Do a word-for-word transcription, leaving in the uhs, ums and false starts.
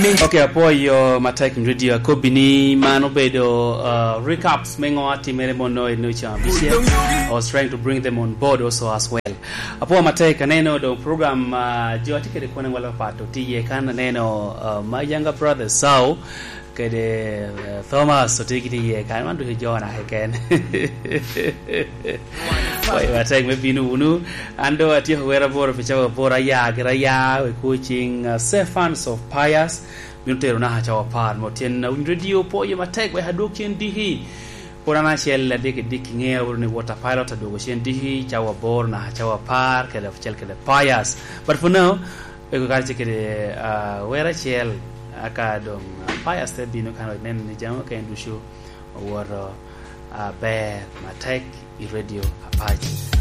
Okay, apo yo matek radio ko bini mano bedo uh, recaps mengo ati mere mono no chambisia. I was trying to bring them on board also as well. Apo matek neno do program uh, jiwati kede kone wala pato tiye kana neno uh, my younger brother Sao kede uh, Thomas sotigiti ye kan mandu hijona heken. Wai matek me binu unu ando ati wera bora ficha bora ya geraya we coaching uh, Stephans of Pius Minutero na hacha wapar motien na radio po ye matek we hadukien dihi porana shell la dik dik nge urni water pilot adogo shen dihi chawa bor na hacha wapar kele chel kele Pius but for now we go kalche kele uh, wera shell aka dom uh, Pius te bino kan nen ni jamo kan du show or uh, uh, bear matek i radio apaji